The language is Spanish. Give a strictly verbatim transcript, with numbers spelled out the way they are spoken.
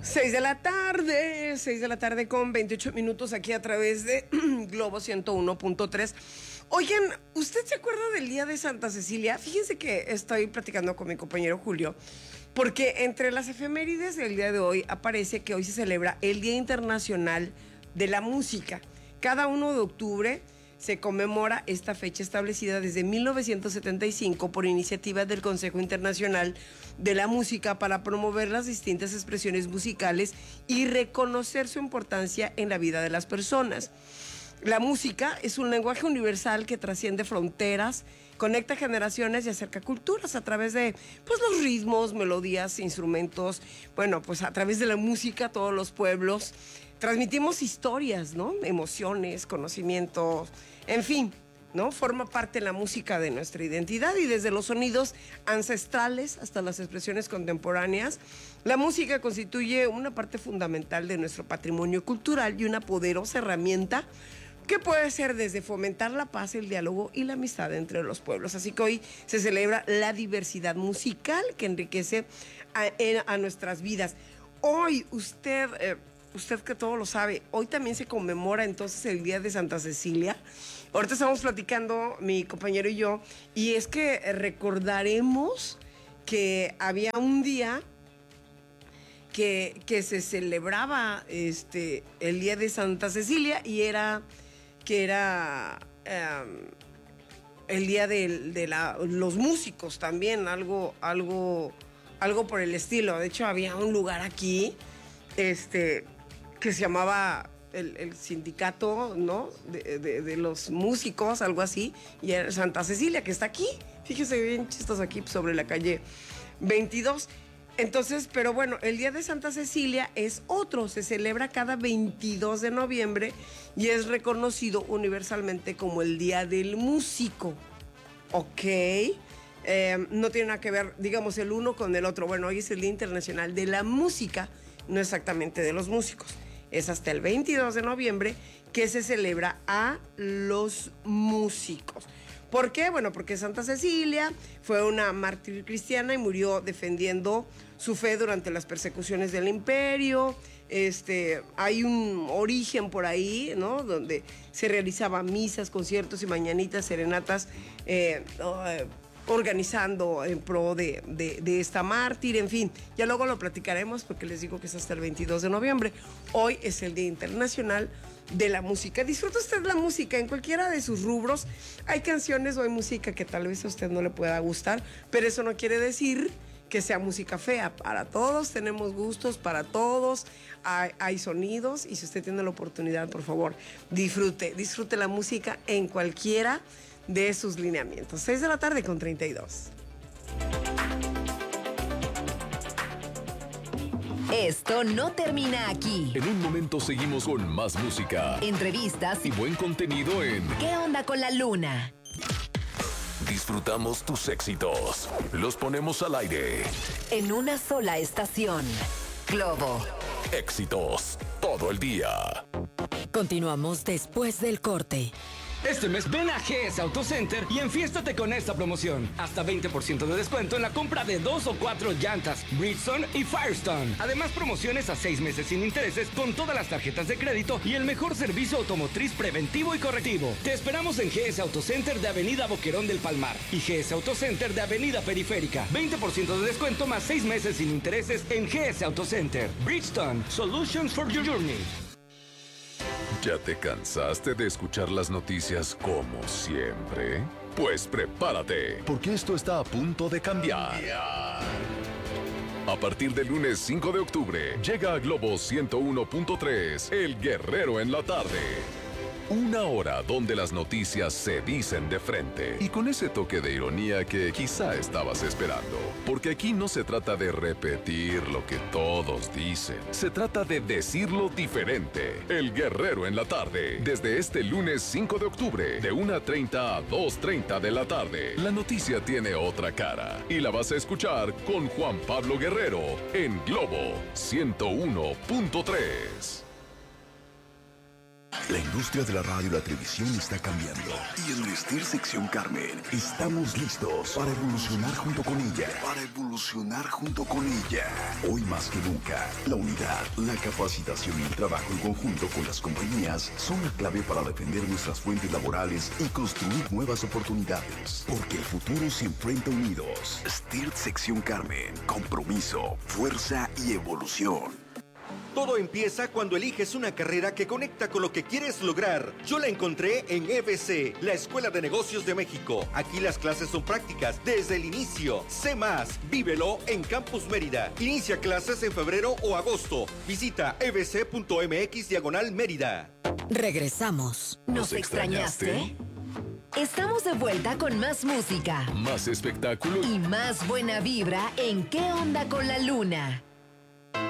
Seis de la tarde, seis de la tarde con veintiocho minutos aquí a través de Globo ciento uno punto tres. Oigan, ¿usted se acuerda del Día de Santa Cecilia? Fíjense que estoy platicando con mi compañero Julio, porque entre las efemérides del día de hoy aparece que hoy se celebra el Día Internacional de la Música. Cada uno de octubre se conmemora esta fecha establecida desde mil novecientos setenta y cinco por iniciativa del Consejo Internacional de la Música para promover las distintas expresiones musicales y reconocer su importancia en la vida de las personas. La música es un lenguaje universal que trasciende fronteras, conecta generaciones y acerca culturas a través de pues, los ritmos, melodías, instrumentos. Bueno, pues a través de la música todos los pueblos transmitimos historias, ¿no? Emociones, conocimientos, en fin, ¿no? Forma parte la música de nuestra identidad y desde los sonidos ancestrales hasta las expresiones contemporáneas, la música constituye una parte fundamental de nuestro patrimonio cultural y una poderosa herramienta que puede ser desde fomentar la paz, el diálogo y la amistad entre los pueblos. Así que hoy se celebra la diversidad musical que enriquece a, a nuestras vidas. Hoy usted... Eh, Usted que todo lo sabe, hoy también se conmemora entonces el Día de Santa Cecilia. Ahorita estamos platicando mi compañero y yo, y es que recordaremos que había un día que, que se celebraba este, el Día de Santa Cecilia y era que era um, el Día de, de la, los músicos también, algo, algo, algo por el estilo. De hecho, había un lugar aquí, este... que se llamaba el, el sindicato, ¿no? De, de, de los músicos, algo así, y era Santa Cecilia, que está aquí. Fíjese bien chistos aquí sobre la calle veintidós. Entonces, pero bueno, el Día de Santa Cecilia es otro, se celebra cada veintidós de noviembre y es reconocido universalmente como el Día del Músico. Ok. Eh, no tiene nada que ver, digamos, el uno con el otro. Bueno, hoy es el Día Internacional de la Música, no exactamente de los músicos. Es hasta el veintidós de noviembre que se celebra a los músicos. ¿Por qué? Bueno, porque Santa Cecilia fue una mártir cristiana y murió defendiendo su fe durante las persecuciones del imperio. Este, hay un origen por ahí, ¿no? Donde se realizaban misas, conciertos y mañanitas, serenatas, eh, eh, organizando en pro de, de, de esta mártir, en fin, ya luego lo platicaremos porque les digo que es hasta el veintidós de noviembre. Hoy es el Día Internacional de la Música. Disfruta usted la música en cualquiera de sus rubros. Hay canciones o hay música que tal vez a usted no le pueda gustar, pero eso no quiere decir que sea música fea. Para todos tenemos gustos, para todos hay, hay sonidos, y si usted tiene la oportunidad, por favor, disfrute, disfrute la música en cualquiera de sus lineamientos. seis de la tarde con treinta y dos. Esto no termina aquí. En un momento seguimos con más música, entrevistas y buen contenido en ¿Qué onda con la luna? Disfrutamos tus éxitos, los ponemos al aire. En una sola estación. Globo. Éxitos todo el día. Continuamos después del corte. Este mes ven a G S Auto Center y enfiéstate con esta promoción. Hasta veinte por ciento de descuento en la compra de dos o cuatro llantas, Bridgestone y Firestone. Además, promociones a seis meses sin intereses con todas las tarjetas de crédito y el mejor servicio automotriz preventivo y correctivo. Te esperamos en G S Auto Center de Avenida Boquerón del Palmar y G S Auto Center de Avenida Periférica. veinte por ciento de descuento más seis meses sin intereses en G S Auto Center. Bridgestone, Solutions for Your Journey. ¿Ya te cansaste de escuchar las noticias como siempre? Pues prepárate, porque esto está a punto de cambiar. A partir del lunes cinco de octubre, llega a Globo ciento uno punto tres, El Guerrero en la tarde. Una hora donde las noticias se dicen de frente y con ese toque de ironía que quizá estabas esperando. Porque aquí no se trata de repetir lo que todos dicen, se trata de decirlo diferente. El Guerrero en la tarde, desde este lunes cinco de octubre, de una treinta a dos treinta de la tarde. La noticia tiene otra cara y la vas a escuchar con Juan Pablo Guerrero en Globo ciento uno punto tres. La industria de la radio y la televisión está cambiando. Y en Vestir Sección Carmen estamos listos para evolucionar junto con ella. Para evolucionar junto con ella. Hoy más que nunca, la unidad, la capacitación y el trabajo en conjunto con las compañías son la clave para defender nuestras fuentes laborales y construir nuevas oportunidades. Porque el futuro se enfrenta unidos. Vestir Sección Carmen. Compromiso, fuerza y evolución. Todo empieza cuando eliges una carrera que conecta con lo que quieres lograr. Yo la encontré en E B C, la Escuela de Negocios de México. Aquí las clases son prácticas desde el inicio. Sé más, vívelo en Campus Mérida. Inicia clases en febrero o agosto. Visita ebc.mx diagonal Mérida. Regresamos. ¿Nos extrañaste? Estamos de vuelta con más música. Más espectáculo Y más buena vibra en ¿Qué onda con la luna?